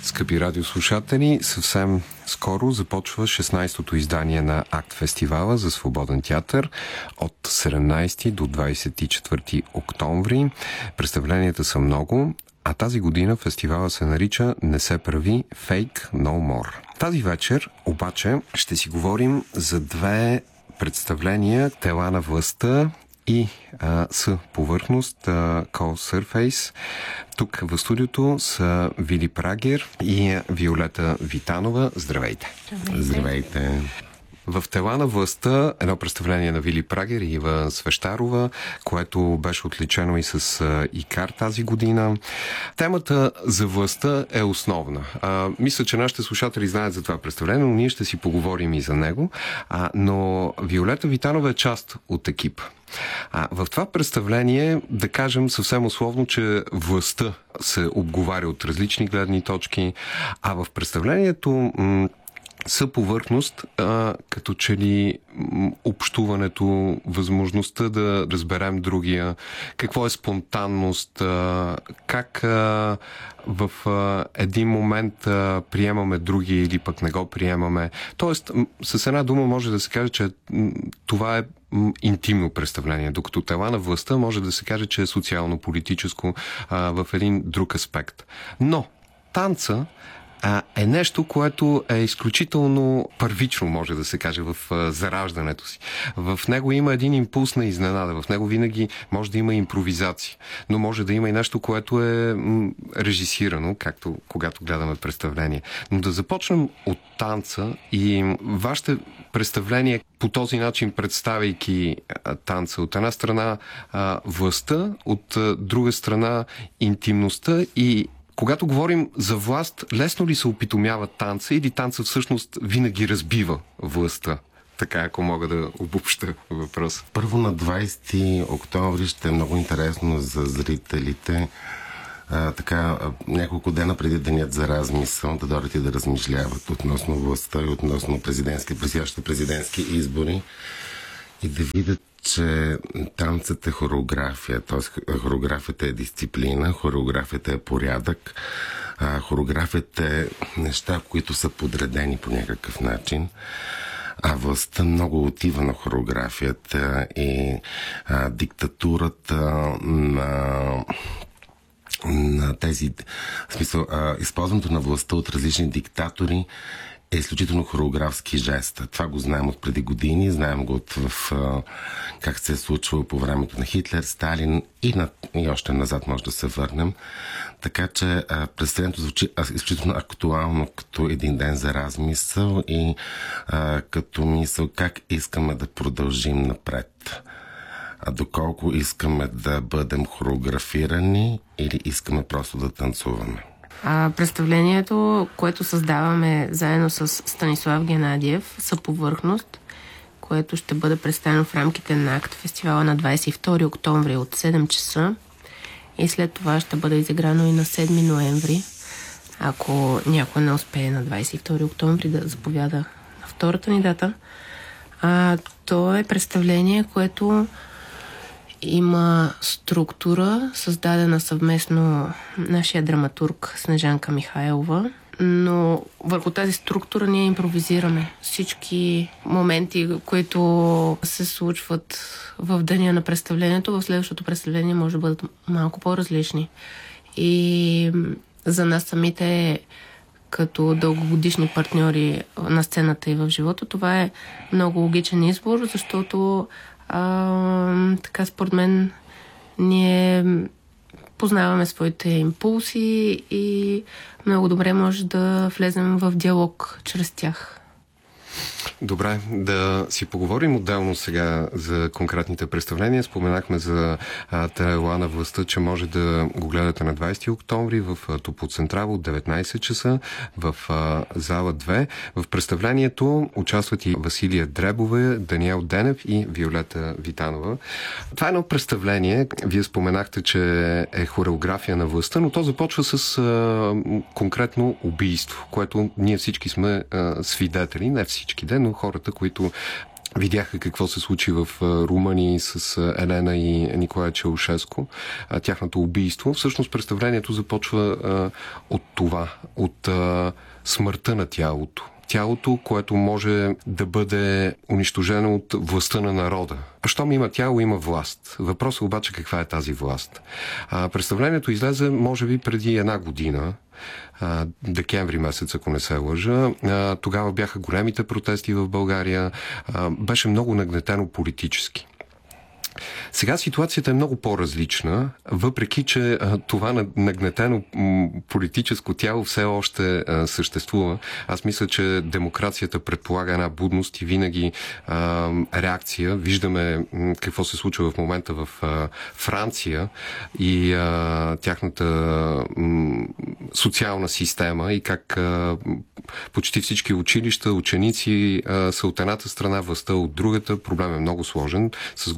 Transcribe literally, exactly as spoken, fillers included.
Скъпи радиослушатели, съвсем скоро започва шестнайсетото издание на Акт фестивала за свободен театър от седемнайсети до двайсет и четвърти октомври. Представленията са много, а тази година фестивала се нарича "Не се прави Fake No More". Тази вечер обаче ще си говорим за две представления: "Тела на властта" и а, с повърхност, а, Call Surface. Тук в студиото са Вили Прагер и Виолета Витанова. Здравейте! Здравейте! Здравейте. В "Тела на властта" едно представление на Вили Прагер и Ива Свещарова, което беше отличено и с а, ИКАР тази година. Темата за властта е основна. А, мисля, че нашите слушатели знаят за това представление, но ние ще си поговорим и за него. А, но Виолета Витанова е част от екипа. А, в това представление, да кажем съвсем условно, че властта се обговаря от различни гледни точки, а в представлението м- съповърхност, а, като че ли м, общуването, възможността да разберем другия, какво е спонтанност, а, как а, в а, един момент а, приемаме другия или пък не го приемаме. Тоест, м, с една дума може да се каже, че м, това е м, интимно представление, докато "Тела на властта" може да се каже, че е социално-политическо а, в един друг аспект. Но танца е нещо, което е изключително първично, може да се каже, в зараждането си. В него има един импулс на изненада, в него винаги може да има импровизация, но може да има и нещо, което е м, режисирано, както когато гледаме представление. Но да започнем от танца и вашите представления по този начин, представяйки а, танца. От една страна а, властта, от а, друга страна интимността. И когато говорим за власт, лесно ли се опитомява танца или танца всъщност винаги разбива властта? Така, ако мога да обобща въпроса. Първо, на двайсети октомври ще е много интересно за зрителите. А, така, няколко дена преди денят за размисъл, да дойдат и да размишляват относно властта и относно президентски, предстоящите президентски избори и да видят, че танцът е хореография, т.е. хореографията е дисциплина, хореографията е порядък, а, хореографията е неща, които са подредени по някакъв начин, а властта много отива на хореографията и а, диктатурата на на тези, в смисъл, а, използването на властта от различни диктатори е изключително хореографски жест. Това го знаем от преди години, знаем го от в, а, как се е случвало по времето на Хитлер, Сталин и, на, и още назад може да се върнем. Така че а, представлението звучи изключително актуално като един ден за размисъл и а, като мисъл как искаме да продължим напред. А доколко искаме да бъдем хореографирани или искаме просто да танцуваме. А, представлението, което създаваме заедно с Станислав Геннадиев, "Съповърхност", което ще бъде представено в рамките на Акт фестивала на двайсет и втори октомври от седем часа и след това ще бъде изиграно и на седми ноември. Ако някой не успее на двайсет и втори октомври да заповяда на втората ни дата. А, то е представление, което има структура, създадена съвместно нашия драматург Снежанка Михайлова, но върху тази структура ние импровизираме. Всички моменти, които се случват в деня на представлението, в следващото представление може да бъдат малко по-различни. И за нас самите, като дългогодишни партньори на сцената и в живота, това е много логичен избор, защото А, така според мен ние познаваме своите импулси и много добре може да влезем в диалог чрез тях. Добре, да си поговорим отделно сега за конкретните представления. Споменахме за а, "Тела на властта", че може да го гледате на двайсети октомври в Топоцентрала от деветнайсет часа в а, зала две. В представлението участват и Василия Дребова, Даниел Денев и Виолета Витанова. Това е едно представление. Вие споменахте, че е хореография на властта, но то започва с а, конкретно убийство, което ние всички сме а, свидетели, не всички ден, но хората, които Видяха какво се случи в Румъния с Елена и Николай Чаушеско, тяхното убийство. Всъщност представлението започва а, от това, от а, смъртта на тялото. Тялото, което може да бъде унищожено от властта на народа. А щом има тяло, има власт. Въпросът обаче каква е тази власт? А, представлението излезе, може би, преди една година, а, декември месец, ако не се лъжа. А, тогава бяха големите протести в България. А, беше много нагнетено политически. Сега ситуацията е много по-различна, въпреки че а, това нагнетено м, политическо тяло все още а, съществува. Аз мисля, че демокрацията предполага една будност и винаги а, реакция. Виждаме м, какво се случва в момента в а, Франция и а, тяхната м, социална система и как а, почти всички училища, ученици а, са от едната страна, властта от другата. Проблем е много сложен. С